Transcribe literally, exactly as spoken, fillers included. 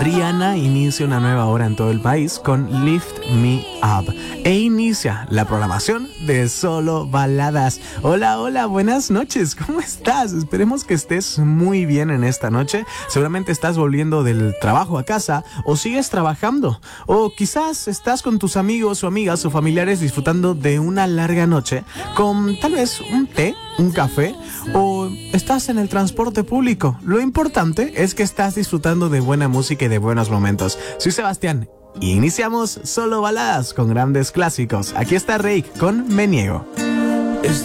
Rihanna inicia una nueva hora en todo el país con Lift Me Up e inicia la programación de Solo Baladas. Hola, hola, buenas noches, ¿cómo estás? Esperemos que estés muy bien en esta noche. Seguramente estás volviendo del trabajo a casa o sigues trabajando, o quizás estás con tus amigos o amigas o familiares disfrutando de una larga noche con tal vez un té, un café, o estás en el transporte público. Lo importante es que estás disfrutando de buena música y de buenos momentos. Soy Sebastián y iniciamos Solo Baladas con grandes clásicos. Aquí está Reik con Me Niego.